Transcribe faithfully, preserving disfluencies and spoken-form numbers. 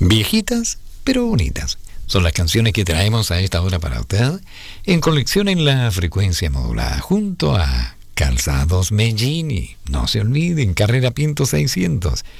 Viejitas, pero bonitas. Son las canciones que traemos a esta hora para usted en Conexión en la Frecuencia Modulada, junto a Calzados Mellini. No se olviden, Carrera Pinto seiscientos.